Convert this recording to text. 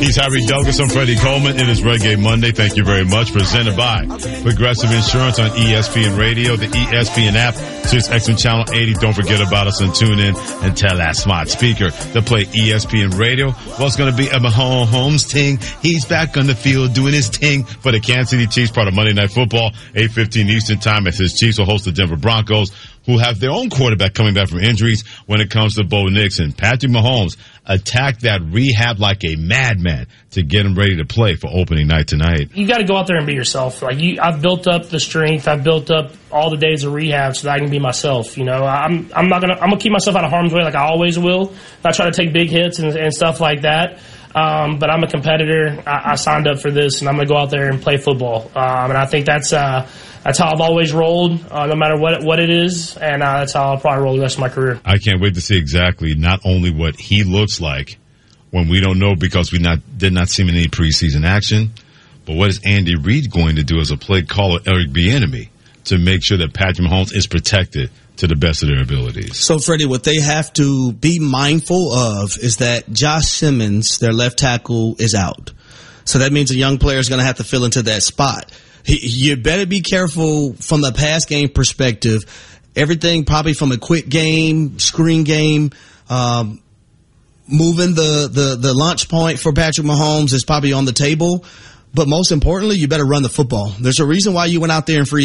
He's Harry Douglas. I'm Freddie Coleman. It is Reggae Monday. Thank you very much. Presented by Progressive Insurance on ESPN Radio, the ESPN app, SiriusXM Channel 80. Don't forget about us and tune in and tell that smart speaker to play ESPN Radio. What's going to be a Mahomes ting? He's back on the field doing his ting for the Kansas City Chiefs, part of Monday Night Football, 8:15 Eastern Time, as his Chiefs will host the Denver Broncos, who have their own quarterback coming back from injuries when it comes to Bo Nixon. Patrick Mahomes attacked that rehab like a madman to get him ready to play for opening night tonight. You got to go out there and be yourself. I've built up the strength. I've built up all the days of rehab so that I can be myself. You know, I'm gonna keep myself out of harm's way like I always will. I try to take big hits and stuff like that. But I'm a competitor. I signed up for this, and I'm going to go out there and play football. And I think that's how I've always rolled, no matter what it is, and that's how I'll probably roll the rest of my career. I can't wait to see exactly not only what he looks like when we don't know because we did not see him in any preseason action, but what is Andy Reid going to do as a play caller, Eric Bieniemy, to make sure that Patrick Mahomes is protected to the best of their abilities. So, Freddie, what they have to be mindful of is that Josh Simmons, their left tackle, is out. So that means a young player is going to have to fill into that spot. You better be careful from the pass game perspective. Everything probably from a quick game, screen game, moving the launch point for Patrick Mahomes is probably on the table. But most importantly, you better run the football. There's a reason why you went out there in free